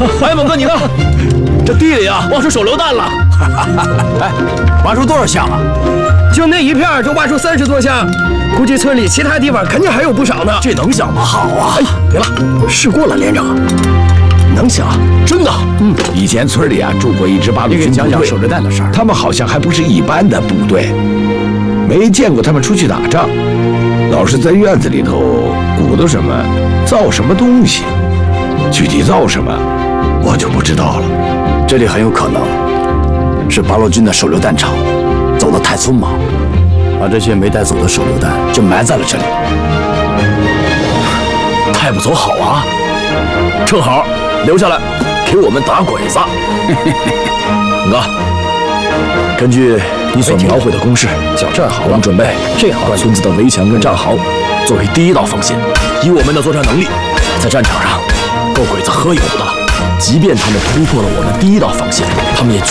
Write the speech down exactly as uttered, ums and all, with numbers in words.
哎，猛哥，你看，这地里啊，挖出手榴弹了。 哎，挖出多少箱啊？ 就那一片就挖出三十多箱，估计村里其他地方肯定还有不少呢。 这能想吗？好啊！ 哎，别了，事过了，连长。能行， 真的。嗯，以前村里啊住过一支八路军部队，你给讲讲手榴弹的事儿。他们好像还不是一般的部队，没见过他们出去打仗，老是在院子里头鼓捣什么，造什么东西，具体造什么我就不知道了。 这里很有可能是八路军的手榴弹厂走得太匆忙，把这些没带走的手榴弹就埋在了这里。 太不走好啊！正好留下来给我们打鬼子。哥，根据你所描绘的工事，站好，我们准备这样把村子的围墙跟战壕作为第一道防线。以我们的作战能力，在战场上够鬼子喝油的了。即便他们突破了我们第一道防线，他们也